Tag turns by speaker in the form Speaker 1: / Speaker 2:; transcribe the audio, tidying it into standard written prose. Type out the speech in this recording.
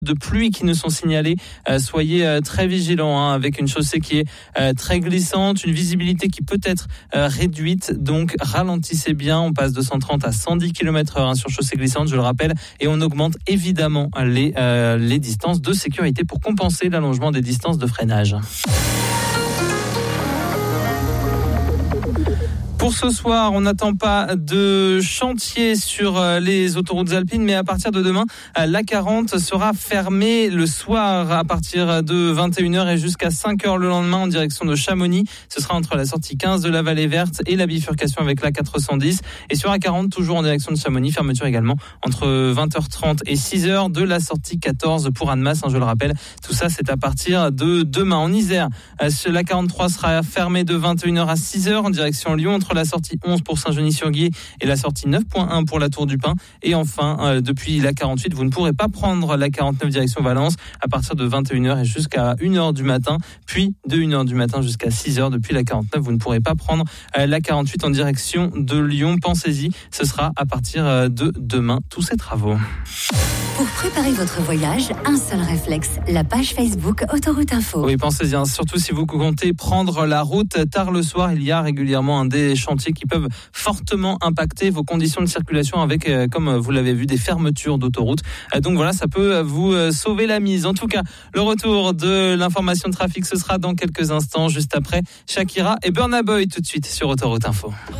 Speaker 1: de pluie qui nous sont signalés. Soyez très vigilants avec une chaussée qui est très glissante, une visibilité qui peut être réduite, donc ralentissez bien. On passe de 130 à 110 km/h sur chaussée glissante, je le rappelle, et on augmente évidemment les distances de sécurité pour compenser l'allongement des distances de freinage. Pour ce soir, on n'attend pas de chantier sur les autoroutes alpines, mais à partir de demain, l'A40 sera fermée le soir à partir de 21h et jusqu'à 5h le lendemain en direction de Chamonix. Ce sera entre la sortie 15 de la Vallée Verte et la bifurcation avec l'A410. Et sur A40, toujours en direction de Chamonix, fermeture également entre 20h30 et 6h de la sortie 14 pour Annemasse, je le rappelle. Tout ça, c'est à partir de demain. En Isère, l'A43 sera fermée de 21h à 6h en direction Lyon, entre la sortie 11 pour Saint-Genis-sur-Guiers et la sortie 9.1 pour la Tour du Pin. Et enfin, depuis la 48, vous ne pourrez pas prendre la 49 direction Valence à partir de 21h et jusqu'à 1h du matin, puis de 1h du matin jusqu'à 6h depuis la 49. Vous ne pourrez pas prendre la 48 en direction de Lyon. Pensez-y, ce sera à partir de demain, tous ces travaux.
Speaker 2: Pour préparer votre voyage, un seul réflexe, la page Facebook Autoroute Info.
Speaker 1: Oui, pensez-y, surtout si vous comptez prendre la route tard le soir, il y a régulièrement des chantiers qui peuvent fortement impacter vos conditions de circulation avec, comme vous l'avez vu, des fermetures d'autoroute. Donc voilà, ça peut vous sauver la mise. En tout cas, le retour de l'information de trafic, ce sera dans quelques instants, juste après Shakira et Burna Boy tout de suite sur Autoroute Info.